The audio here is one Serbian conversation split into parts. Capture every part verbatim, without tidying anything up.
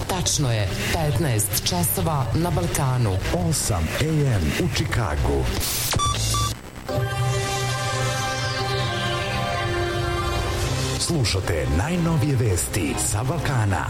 Tačno je petnaest časova na Balkanu. osam a m u Čikagu. Slušate najnovije vesti sa Balkana.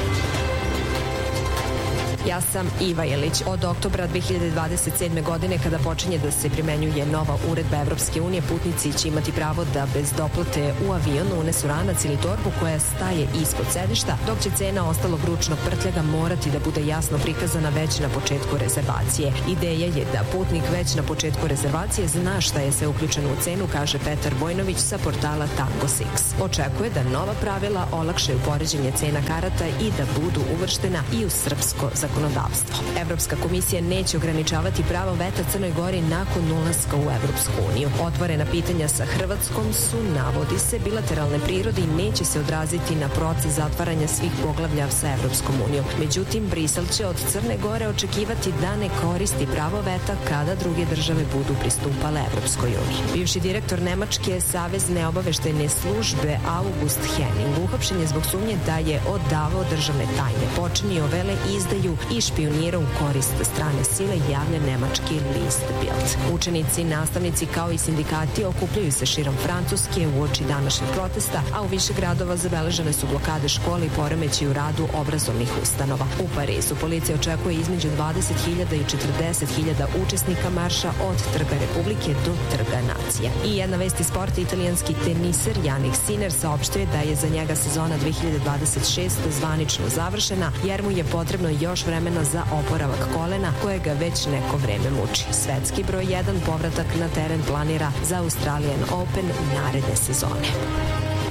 Ja sam Iva Jelić. Od oktobra dve hiljade dvadeset sedme. godine, kada počinje da se primenjuje nova uredba Evropske unije, putnici će imati pravo da bez doplate u avionu unesu ranac ili torbu koja staje ispod sedišta, dok će cena ostalog ručnog prtljaga morati da bude jasno prikazana već na početku rezervacije. Ideja je da putnik već na početku rezervacije zna šta je sve uključeno u cenu, kaže Petar Bojnović sa portala Tango Six. Očekuje da nova pravila olakšaju poređenje cena karata i da budu uvrštena i u srpsko zakonodavstvo. Evropska komisija neće ograničavati pravo veta Crnoj Gori nakon ulaska u Evropsku uniju. Otvorena pitanja sa Hrvatskom su, navodi se, bilateralne prirode i neće se odraziti na proces zatvaranja svih poglavlja sa Evropskom unijom. Međutim, Brisel će od Crne Gore očekivati da ne koristi pravo veta kada druge države budu pristupale Evropskoj uniji. Bivši direktor Nemačke savezne obaveštajne službe August Henning uhapšen je zbog sumnje da je odavao državne tajne, počinio vele izdaju i špionirao u korist strane sile, javlja nemački list Bild. Učenici, nastavnici kao i sindikati okupljaju se širom Francuske uoči današnjeg protesta, a u više gradova zabeležene su blokade škole i poremeći u radu obrazovnih ustanova. U Parizu policija očekuje između dvadeset hiljada i četrdeset hiljada učesnika marša od Trga Republike do Trga nacija. I jedna vest iz sporta, italijanski teniser Jannik Sinner saopštio je da je za njega sezona dve hiljade dvadeset šeste. zvanično završena, jer mu je potrebno još vremena za oporavak kolena koje ga već neko vreme muči. Svetski broj jedan povratak na teren planira za Australian Open naredne sezone.